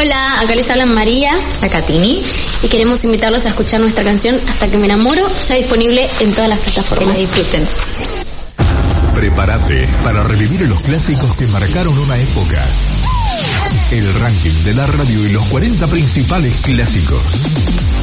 Hola, acá les hablan María, acá Tini, y queremos invitarlos a escuchar nuestra canción Hasta que me enamoro, ya disponible en todas las plataformas. Que la disfruten. Prepárate para revivir los clásicos que marcaron una época. El ranking de la radio y los 40 principales clásicos.